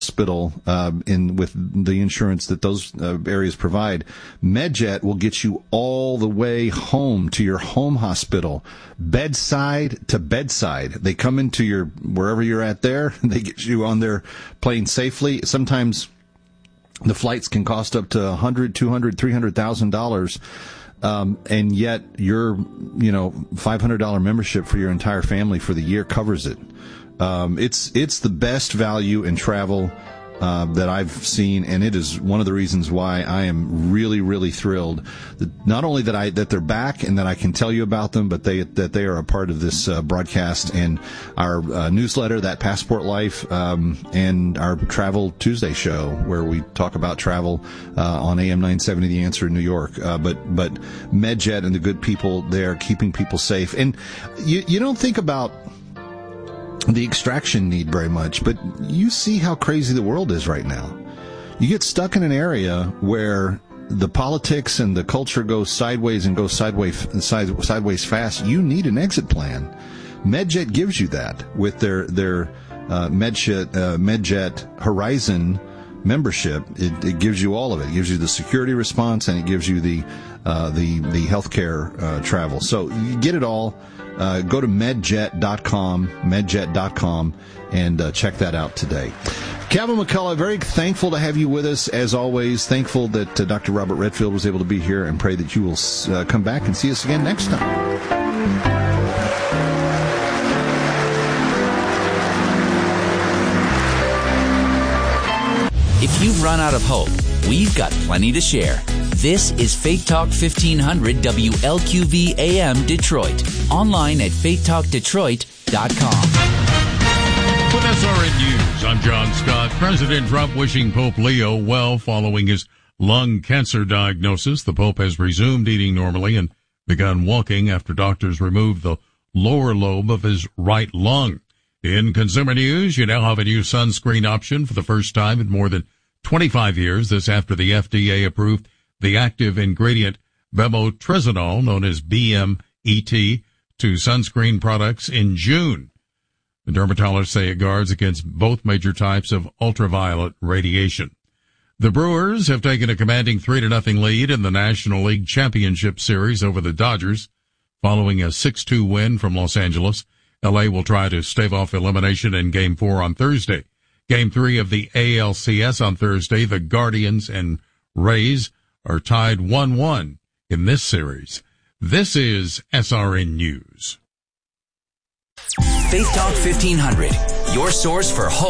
hospital in with the insurance that those areas provide, MedJet will get you all the way home to your home hospital, bedside to bedside. They come into your wherever you're at there. They get you on their plane safely. Sometimes the flights can cost up to $100,000, $200,000, $300,000. And yet your, $500 membership for your entire family for the year covers it. It's the best value in travel that I've seen, and it is one of the reasons why I am really, really thrilled that not only that they're back and that I can tell you about them, but that they are a part of this broadcast and our newsletter, That Passport Life, and our Travel Tuesday show where we talk about travel on AM 970 The Answer in New York. But MedJet and the good people there keeping people safe, and you don't think about the extraction need very much, but you see how crazy the world is right now. You get stuck in an area where the politics and the culture goes sideways and goes sideways fast. You need an exit plan. MedJet gives you that with their MedJet Horizon membership. It gives you all of it. It gives you the security response, and it gives you the healthcare travel. So you get it all. Go to medjet.com, and check that out today. Calvin McCullough, very thankful to have you with us, as always. Thankful that Dr. Robert Redfield was able to be here, and pray that you will come back and see us again next time. If you've run out of hope, we've got plenty to share. This is Faith Talk 1500 WLQV AM Detroit. Online at faithtalkdetroit.com. With SRN News, I'm John Scott. President Trump wishing Pope Leo well following his lung cancer diagnosis. The Pope has resumed eating normally and begun walking after doctors removed the lower lobe of his right lung. In consumer news, you now have a new sunscreen option for the first time in more than 25 years. This after the FDA approved the active ingredient bemotrexonol, known as BMET, to sunscreen products in June. The dermatologists say it guards against both major types of ultraviolet radiation. The Brewers have taken a commanding 3-0 lead in the National League Championship Series over the Dodgers, following a 6-2 win from Los Angeles. LA will try to stave off elimination in Game 4 on Thursday. Game 3 of the ALCS on Thursday, the Guardians and Rays are tied 1-1 in this series. This is SRN News. Faith Talk 1500, your source for hope.